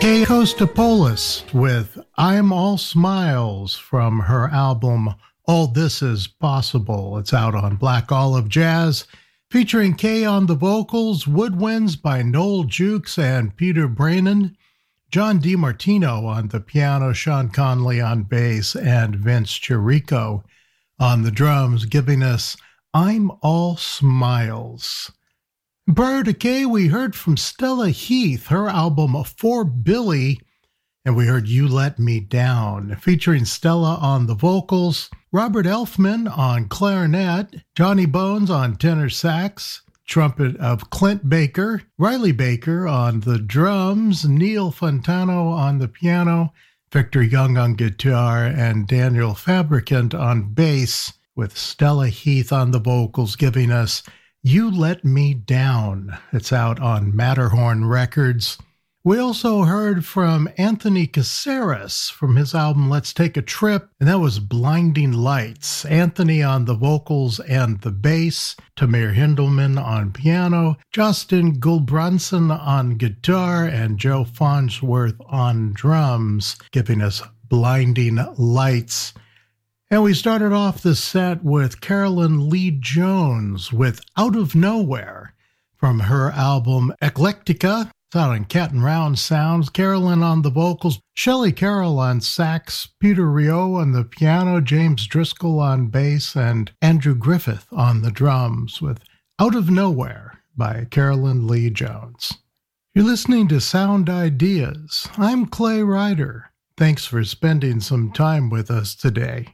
Kay Costapolis with I'm All Smiles from her album All This Is Possible. It's out on Black Olive Jazz, featuring Kay on the vocals, woodwinds by Noel Jukes and Peter Brannon, John DiMartino on the piano, Sean Conley on bass, and Vince Chirico on the drums, giving us I'm All Smiles. Prior to Kay, we heard from Stella Heath, her album For Billy, and we heard You Let Me Down, featuring Stella on the vocals, Robert Elfman on clarinet, Johnny Bones on tenor sax, trumpet of Clint Baker, Riley Baker on the drums, Neil Fontano on the piano, Victor Young on guitar, and Daniel Fabricant on bass, with Stella Heath on the vocals, giving us You Let Me Down. It's out on Matterhorn Records. We also heard from Anthony Caceres from his album Let's Take a Trip, and that was Blinding Lights. Anthony on the vocals and the bass, Tamir Hindelman on piano, Justin Gulbrandsen on guitar, and Joe Farnsworth on drums, giving us Blinding Lights. And we started off the set with Carolyn Lee Jones with Out of Nowhere from her album Eclectica. It's out on Cat and Round Sounds. Carolyn on the vocals, Shelley Carroll on sax, Peter Rio on the piano, James Driscoll on bass, and Andrew Griffith on the drums with Out of Nowhere by Carolyn Lee Jones. You're listening to Sound Ideas. I'm Clay Ryder. Thanks for spending some time with us today.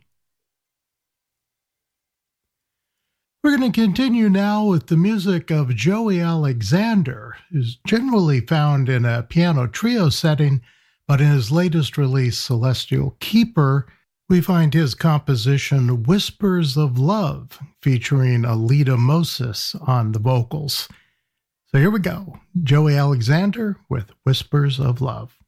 We're going to continue now with the music of Joey Alexander, who's generally found in a piano trio setting, but in his latest release, Celestial Keeper, we find his composition Whispers of Love, featuring Alida Moses on the vocals. So here we go, Joey Alexander with Whispers of Love.